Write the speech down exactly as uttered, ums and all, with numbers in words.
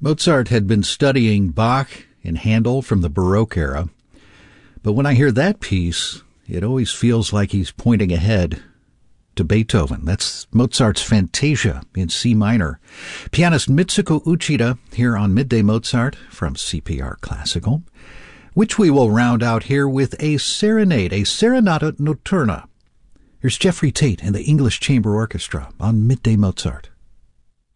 Mozart had been studying Bach and Handel from the Baroque era, but when I hear that piece, it always feels like he's pointing ahead to Beethoven. That's Mozart's Fantasia in C minor. Pianist Mitsuko Uchida here on Midday Mozart from C P R Classical, which we will round out here with a serenade, a Serenata Notturna. Here's Jeffrey Tate and the English Chamber Orchestra on Midday Mozart.